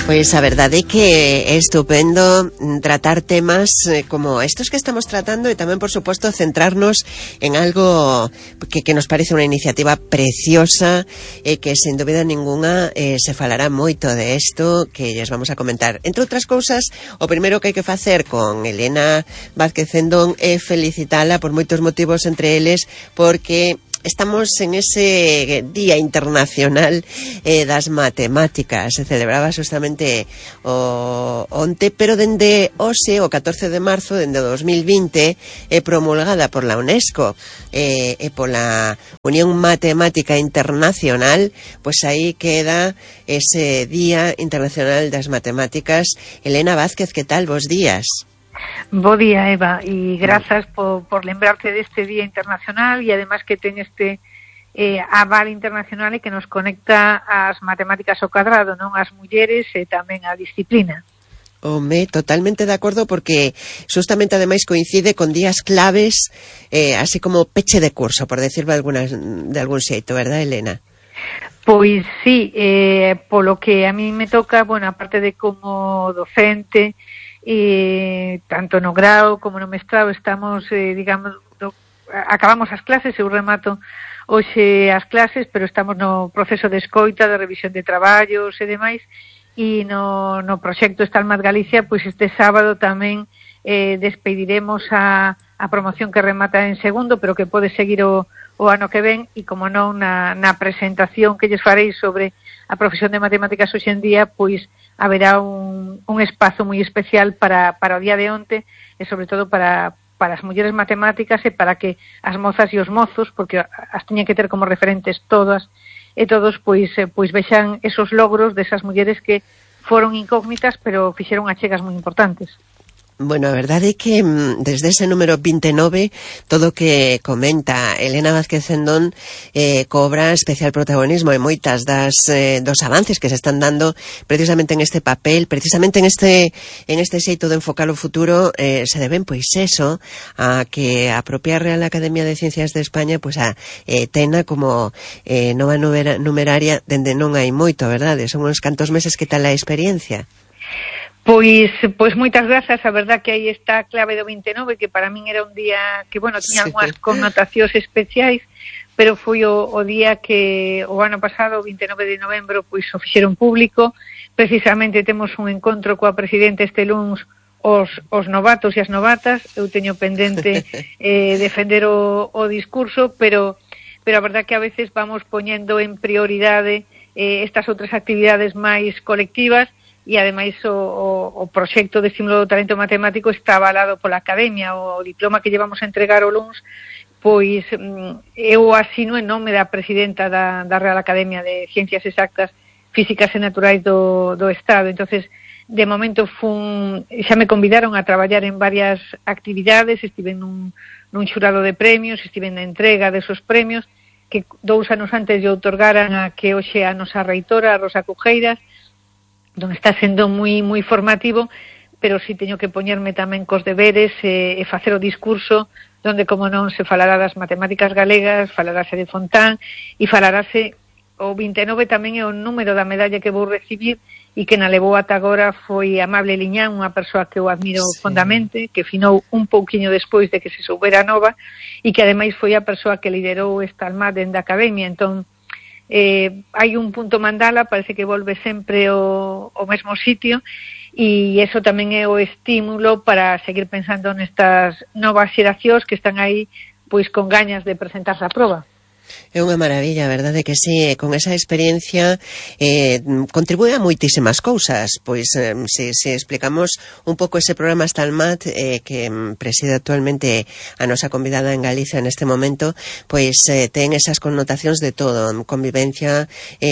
Pois a verdade é que é estupendo tratar temas como estos que estamos tratando e tamén, por suposto, centrarnos en algo que nos parece unha iniciativa preciosa e que, sen dúbida ninguna, se falará moito de isto que lles vamos a comentar. Entre outras cousas, o primeiro que hai que facer con Elena Vázquez Cendón é felicitala por moitos motivos, entre eles porque estamos en ese Día Internacional das Matemáticas. Se celebraba justamente onte, pero dende hoxe, o 14 de marzo, dende 2020, promulgada por la UNESCO e pola Unión Matemática Internacional, pois aí queda ese Día Internacional das Matemáticas. Elena Vázquez, que tal? Bos días. Bo día, Eva, e grazas por lembrarte deste Día Internacional e además que ten este aval internacional e que nos conecta as matemáticas ao cuadrado, non as mulleres e tamén a disciplina. Home, totalmente de acordo, porque justamente ademais coincide con días claves, así como peche de curso, por decirlo de algún xeito, verdad, Elena? Pois sí, polo que a mí me toca, bueno, aparte de como docente, tanto no grao como no mestrado estamos, acabamos as clases, eu remato hoxe as clases, pero estamos no proceso de escoita, de revisión de traballos e demais, e no proxecto Estalmat Galicia, pois este sábado tamén despediremos a promoción que remata en segundo, pero que pode seguir o ano que ven, e como non na presentación que lles farei sobre a profesión de matemáticas hoxe en día, pois haberá un espazo moi especial para o día de onte e sobre todo para as mulleres matemáticas e para que as mozas e os mozos, porque as teñen que ter como referentes todas e todos, pois vexan esos logros desas mulleres que foron incógnitas pero fixeron achegas moi importantes. Bueno, a verdade é que desde ese número 29 todo o que comenta Elena Vázquez Cendón cobra especial protagonismo e moitas dos avances que se están dando precisamente en este papel, precisamente en este xeito de enfocar o futuro, se deben pois eso a que a propia Real Academia de Ciencias de España pois a tena como nova numeraria dende non hai moito, verdade? Son uns cantos meses. Que tal a experiencia? Pois moitas grazas, a verdad que aí está a clave do 29, que para min era un día que, bueno, tiña algunhas connotacións especiais, pero foi o día que o ano pasado, o 29 de novembro, pois o fixeron público. Precisamente temos un encontro coa presidente este luns, os novatos e as novatas. Eu teño pendente defender o discurso, pero a verdad que a veces vamos poñendo en prioridade estas outras actividades máis colectivas. E ademais o proxecto de estímulo do talento matemático está avalado pola Academia. O diploma que llevamos a entregar o luns, pois eu asino en nome da presidenta da Real Academia de Ciencias Exactas, Físicas e Naturais do Estado. Entonces, de momento xa me convidaron a traballar en varias actividades, estive nun xurado de premios, estive na entrega desos premios, que 2 anos antes lle outorgaran a que hoxe a nosa reitora, a Rosa Cujeiras, donde está sendo moi formativo, pero si teño que poñerme tamén cos deberes e facer o discurso, donde, como non, se falará das matemáticas galegas, falarase de Fontán, e falarase o 29 tamén é o número da medalla que vou recibir, e que na levou ata agora foi Amable Liñán, unha persoa que eu admiro fondamente, que finou un pouquiño despois de que se soubera nova, e que ademais foi a persoa que liderou esta Estalmat dende a Academia. Entón, hai un punto mandala, parece que volve sempre o mesmo sitio, e eso tamén é o estímulo para seguir pensando nestas novas xeracións que están aí pois con gañas de presentarse á proba. É unha maravilla, a verdade que sí, con esa experiencia contribúe a moitísimas cousas, pois se explicamos un pouco ese programa Estalmat que preside actualmente a nosa convidada en Galicia neste momento, pois ten esas connotacións de todo, convivencia,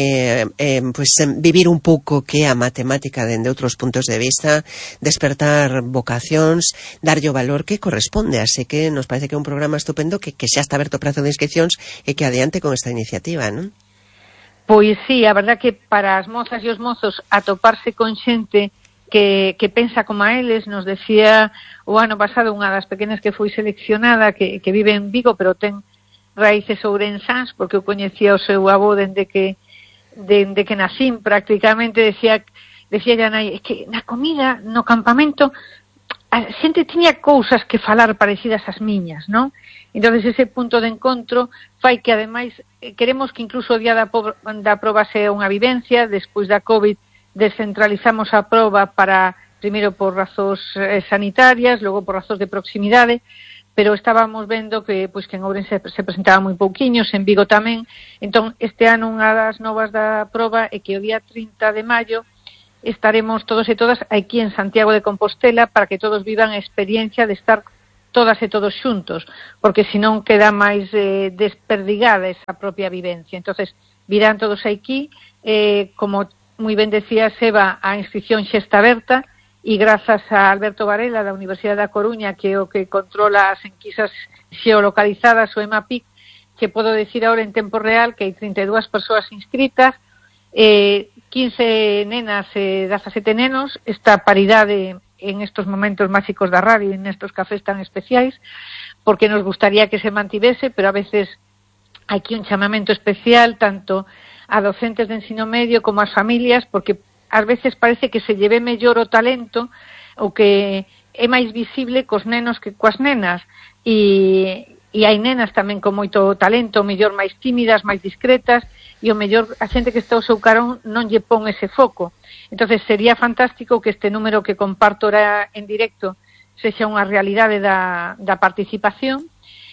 pois vivir un pouco que a matemática dende outros puntos de vista, despertar vocacións, darlle o valor que corresponde, así que nos parece que é un programa estupendo que xa está aberto o prazo de inscripcións e que adiante con esta iniciativa, non? Pois sí, a verdad que para as mozas e os mozos atoparse con xente que pensa como a eles, nos decía o ano pasado unha das pequenas que foi seleccionada, que vive en Vigo, pero ten raíces ourensás, porque eu coñecía o seu avó dende que nacín prácticamente, decía decía a nai, é que na comida, no campamento, a xente tiña cousas que falar parecidas ás miñas, non? Entonces ese punto de encontro fai que ademais queremos que incluso o día da proba sea unha vivencia. Despois da COVID descentralizamos a proba para, primeiro por razóns sanitarias, logo por razóns de proximidade, pero estábamos vendo que pois que en Ourense se presentaba moi pouquiños, en Vigo tamén. Entón este ano unha das novas da proba é que o día 30 de maio estaremos todos e todas aquí en Santiago de Compostela para que todos vivan a experiencia de estar todas e todos xuntos, porque senón queda máis desperdigada esa propia vivencia. Entonces virán todos aquí, como moi ben decía Seba, a inscripción xa está aberta, e grazas a Alberto Varela da Universidade da Coruña, que é o que controla as enquisas xeolocalizadas, o EMAPIC, que podo decir ahora en tempo real que hai 32 persoas inscritas, 15 nenas e 17 nenos. Esta paridade en estos momentos máxicos da radio, en estos cafés tan especiais, porque nos gustaría que se mantivese, pero a veces hai aquí un chamamento especial tanto a docentes de ensino medio como ás familias, porque ás veces parece que se lleve mellor o talento ou que é máis visible cos nenos que coas nenas, e hai nenas tamén con moito talento, o mellor máis tímidas, máis discretas, e o mellor a xente que está ao seu carón non lle pon ese foco. Entonces sería fantástico que este número que comparto ahora en directo sexa unha realidade da participación.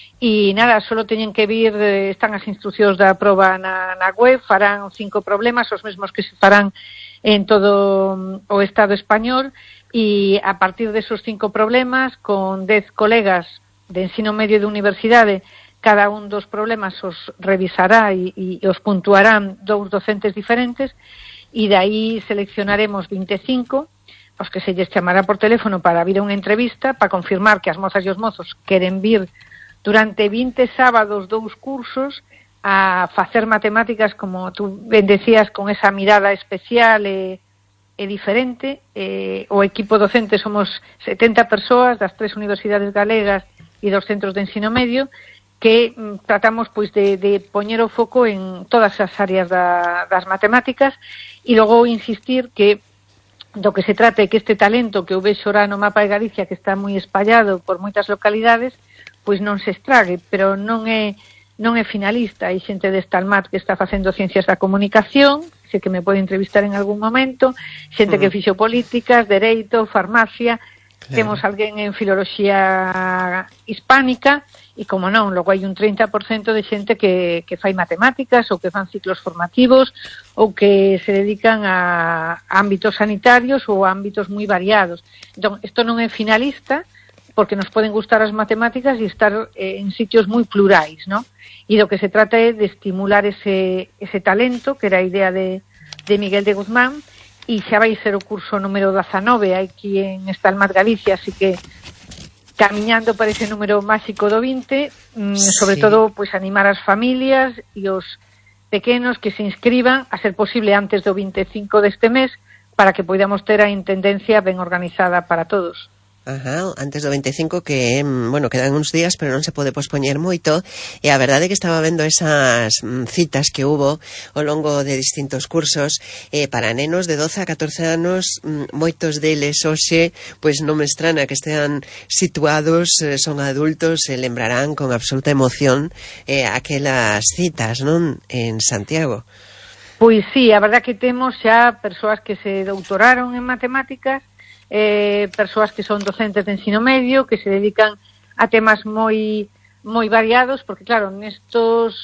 E nada, solo teñen que vir, están as instruccións da proba na web, farán 5 problemas, os mesmos que se farán en todo o Estado español, e a partir desos 5 problemas, con 10 colegas de ensino medio de universidade, cada un dos problemas os revisará e os puntuarán 2 docentes diferentes, e de aí seleccionaremos 25, os que se lles chamará por teléfono para vir a unha entrevista, para confirmar que as mozas e os mozos queren vir durante 20 sábados 2 cursos a facer matemáticas, como tú ben decías, con esa mirada especial e diferente. O equipo docente somos 70 persoas das 3 universidades galegas e dos centros de ensino medio, que tratamos pois de poñer o foco en todas as áreas das matemáticas, e logo insistir que do que se trata é que este talento que eu vexo ora no mapa de Galicia, que está moi espallado por moitas localidades, pois non se estrague, pero non é finalista. Hai xente de Estalmat que está facendo ciencias da comunicación, sei que me pode entrevistar en algún momento, xente que fixo políticas, dereito, farmacia, temos alguén en filoloxía hispánica, e como non, logo hai un 30% de xente que fai matemáticas, ou que fan ciclos formativos, ou que se dedican a ámbitos sanitarios ou a ámbitos moi variados. Entón, isto non é finalista, porque nos poden gustar as matemáticas e estar en sitios moi plurais, ¿no? E do que se trata é de estimular ese talento, que era a idea de Miguel de Guzmán, e xa vai ser o curso número 19 aquí en Estalmat, Galicia, así que camiñando para ese número máxico do 20, sobre todo, pois animar as familias e os pequenos que se inscriban, a ser posible antes do 25 deste mes, para que podamos ter a intendencia ben organizada para todos. Ajá, antes do 25, que, bueno, quedan uns días, pero non se pode pospoñer moito, e a verdade é que estaba vendo esas citas que hubo ao longo de distintos cursos para nenos de 12 a 14 anos, moitos deles hoxe, pois non me estrana que estean situados, son adultos, e lembrarán con absoluta emoción aquelas citas, non, en Santiago. Pois sí, a verdade que temos xa persoas que se doutoraron en matemáticas, persoas que son docentes de ensino medio, que se dedican a temas moi variados, porque claro, nestos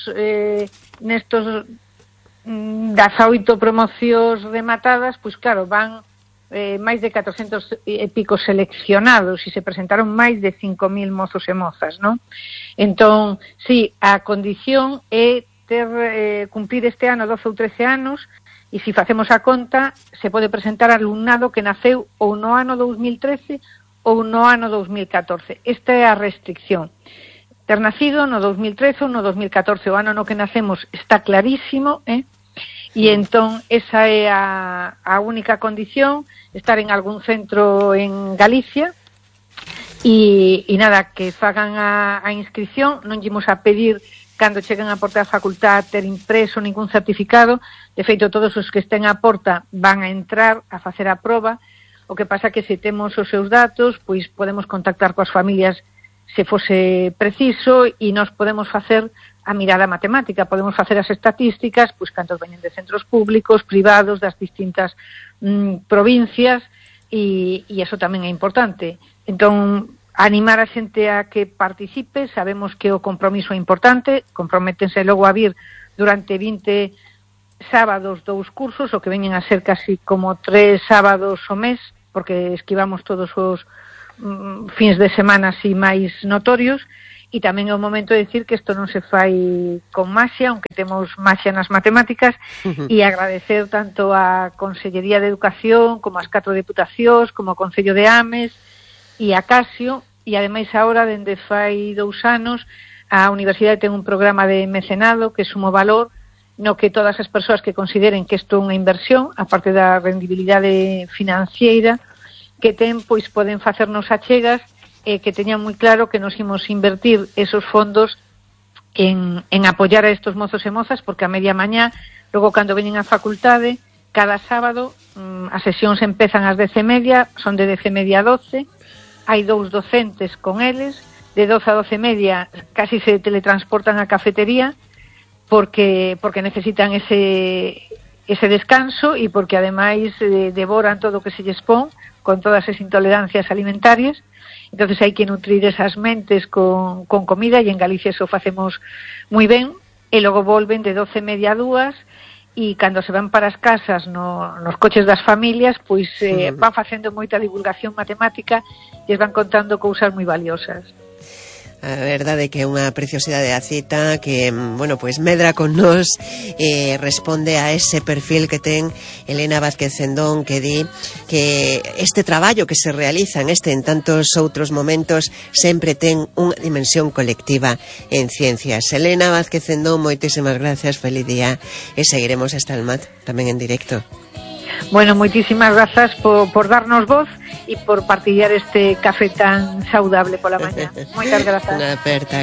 das 8 promocións rematadas, pois claro, van máis de 400 e pico seleccionados, e se presentaron máis de 5.000 mozos e mozas, non? Entón, sí, a condición é cumplir este ano 12 ou 13 anos, e se facemos a conta, se pode presentar alumnado que naceu ou no ano 2013 ou no ano 2014. Esta é a restricción. Ter nacido no 2013 ou no 2014, o ano no que nacemos está clarísimo, e entón esa é a única condición, estar en algún centro en Galicia, e nada, que fagan a inscripción. Non llemos a pedir cando cheguen a porta da facultad ter impreso ningún certificado. De feito, todos os que estén a porta van a entrar a facer a proba. O que pasa que se temos os seus datos, pois podemos contactar coas familias se fose preciso, e nós podemos facer a mirada matemática, podemos facer as estatísticas, pois cantos veñen de centros públicos, privados, das distintas provincias, e iso tamén é importante. Entón, animar a xente a que participe. Sabemos que o compromiso é importante, comprométense logo a vir durante 20 sábados 2 cursos, o que veñen a ser casi como 3 sábados ao mes, porque esquivamos todos os fins de semana así máis notorios, e tamén é o momento de decir que isto non se fai con maxia, aunque temos maxia nas matemáticas, e agradecer tanto a Consellería de Educación como as 4 deputacións, como o Concello de Ames e a Casio. E ademais agora, dende fai 2 anos, a Universidade ten un programa de mecenado que sumo valor, no que todas as persoas que consideren que isto é unha inversión, aparte da rendibilidade financiera que ten, pois poden facernos achegas, que teñan moi claro que nos imos invertir esos fondos en apoiar a estos mozos e mozas, porque a media mañá, logo cando veñen á facultade, cada sábado as sesións empezan ás 10:30, son de 10:30 a 12, hai 2 docentes con eles, de 12 a 12:30 casi se teletransportan á cafetería porque necesitan ese descanso, e porque ademais devoran todo o que se lles pon con todas as intolerancias alimentarias. Entonces hai que nutrir esas mentes con comida, e en Galicia eso facemos moi ben, e logo volven de 12:30 a 2, e cando se van para as casas nos coches das familias, pois van facendo moita divulgación matemática e van contando cousas moi valiosas. A verdade que é unha preciosidade a cita que, bueno, pois medra con nós, responde a ese perfil que ten Elena Vázquez Cendón, que di que este traballo que se realiza en tantos outros momentos sempre ten unha dimensión colectiva en ciencias. Elena Vázquez Cendón, moitísimas gracias, feliz día, e seguiremos hasta el MAT tamén en directo. Bueno, moitísimas grazas por darnos voz e por partillar este café tan saudable pola mañá. Moitas grazas. Unha aperta.